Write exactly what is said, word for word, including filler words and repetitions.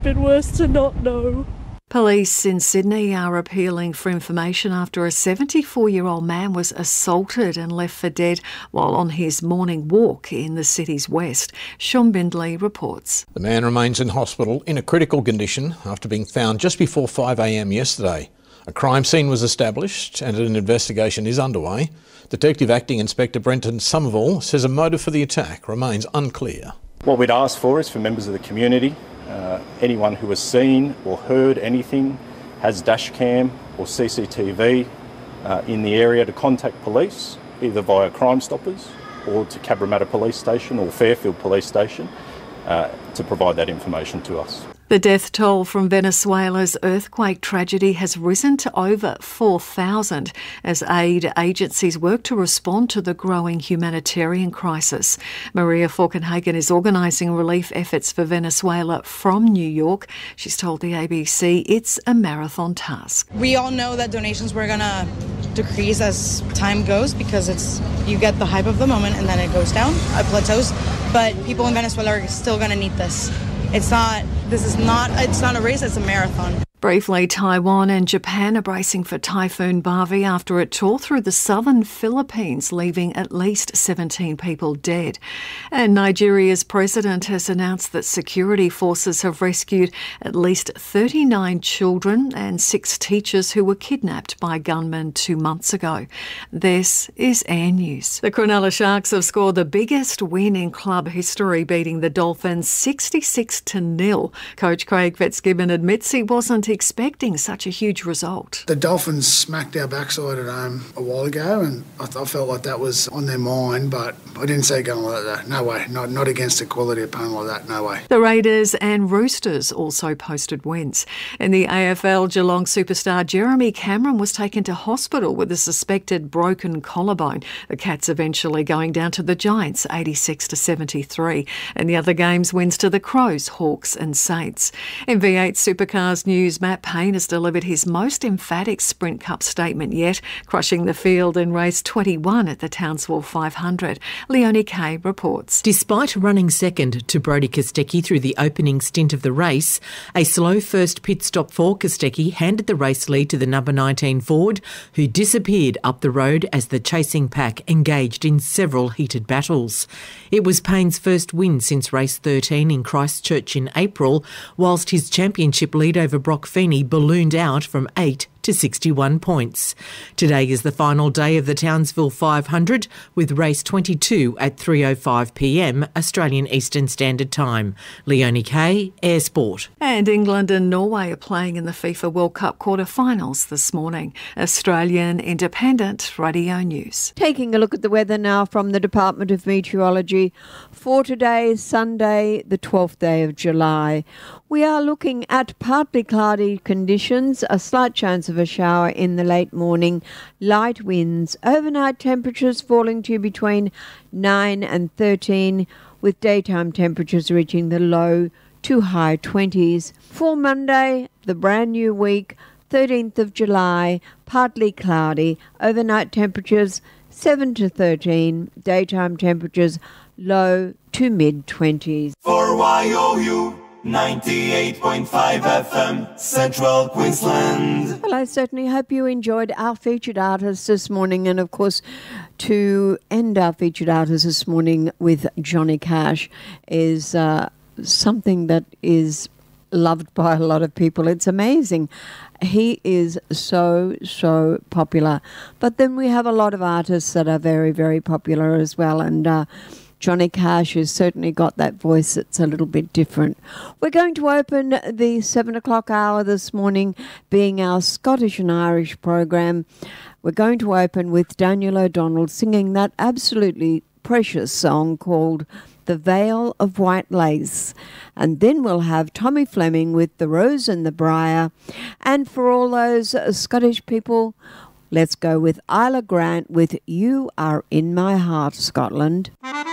Been worse to not know. Police in Sydney are appealing for information after a seventy-four-year-old man was assaulted and left for dead while on his morning walk in the city's west. Sean Bindley reports. The man remains in hospital in a critical condition after being found just before five a m yesterday. A crime scene was established and an investigation is underway. Detective Acting Inspector Brenton Somerville says a motive for the attack remains unclear. What we'd ask for is for members of the community, uh, anyone who has seen or heard anything, has dash cam or C C T V uh, in the area, to contact police, either via Crime Stoppers or to Cabramatta Police Station or Fairfield Police Station, uh, to provide that information to us. The death toll from Venezuela's earthquake tragedy has risen to over four thousand as aid agencies work to respond to the growing humanitarian crisis. Maria Falkenhagen is organising relief efforts for Venezuela from New York. She's told the A B C it's a marathon task. We all know that donations were going to decrease as time goes because it's you get the hype of the moment and then it goes down, it plateaus. But people in Venezuela are still going to need this. It's not, this is not, it's not a race, it's a marathon. Briefly, Taiwan and Japan are bracing for Typhoon Barbie after it tore through the southern Philippines, leaving at least seventeen people dead. And Nigeria's president has announced that security forces have rescued at least thirty-nine children and six teachers who were kidnapped by gunmen two months ago. This is Air News. The Cronulla Sharks have scored the biggest win in club history, beating the Dolphins sixty-six to nil. Coach Craig Fitzgibbon admits he wasn't expecting such a huge result. The Dolphins smacked our backside at home a while ago, and I, th- I felt like that was on their mind, but I didn't see it going like that. No way. Not, not against a quality opponent like that. No way. The Raiders and Roosters also posted wins. In the A F L, Geelong superstar Jeremy Cameron was taken to hospital with a suspected broken collarbone. The Cats eventually going down to the Giants, eighty-six to seventy-three. And the other games wins to the Crows, Hawks and Saints. In V eight Supercars news, Matt Payne has delivered his most emphatic Sprint Cup statement yet, crushing the field in race twenty-one at the Townsville five hundred. Leonie Kay reports. Despite running second to Brodie Kostecki through the opening stint of the race, a slow first pit stop for Kostecki handed the race lead to the number nineteen Ford, who disappeared up the road as the chasing pack engaged in several heated battles. It was Payne's first win since race thirteen in Christchurch in April, whilst his championship lead over Brock Feeney ballooned out from eight to sixty-one points. Today is the final day of the Townsville five hundred, with race twenty-two at three oh five p m Australian Eastern Standard Time. Leonie Kay, Air Sport. And England and Norway are playing in the FIFA World Cup quarter-finals this morning. Australian Independent Radio News. Taking a look at the weather now from the Department of Meteorology for today, Sunday, the twelfth day of July. We are looking at partly cloudy conditions, a slight chance of a shower in the late morning, light winds, overnight temperatures falling to between nine and thirteen, with daytime temperatures reaching the low to high twenties. For Monday, the brand new week, thirteenth of July, partly cloudy, overnight temperatures seven to thirteen, daytime temperatures low to mid-twenties. For Y O U ninety-eight point five F M, Central Queensland. Well, I certainly hope you enjoyed our featured artist this morning, and of course, to end our featured artist this morning with Johnny Cash is uh, something that is loved by a lot of people. It's amazing. He is so, so popular. But then we have a lot of artists that are very, very popular as well, and uh, Johnny Cash has certainly got that voice that's a little bit different. We're going to open the seven o'clock hour this morning, being our Scottish and Irish program. We're going to open with Daniel O'Donnell singing that absolutely precious song called The Veil of White Lace. And then we'll have Tommy Fleming with The Rose and the Briar. And for all those uh, Scottish people, let's go with Isla Grant with You Are in My Heart, Scotland.